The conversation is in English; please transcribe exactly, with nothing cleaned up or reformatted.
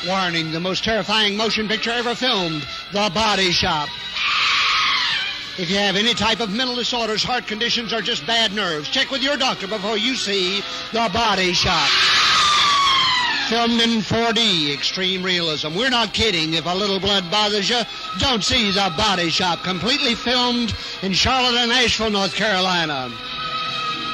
Warning, the most terrifying motion picture ever filmed, The Body Shop. If you have any type of mental disorders, heart conditions, or just bad nerves, check with your doctor before you see The Body Shop. Filmed in four D, extreme realism. We're not kidding. If a little blood bothers you, don't see The Body Shop. Completely filmed in Charlotte and Asheville, North Carolina.